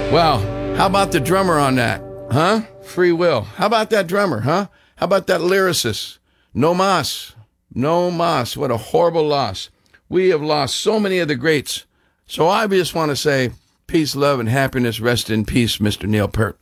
Wow, how about the drummer on that? Huh? Free Will. How about that drummer, huh? How about that lyricist? No Mas. No Mas. What a horrible loss. We have lost so many of the greats. So I just want to say peace, love, and happiness. Rest in peace, Mr. Neil Peart.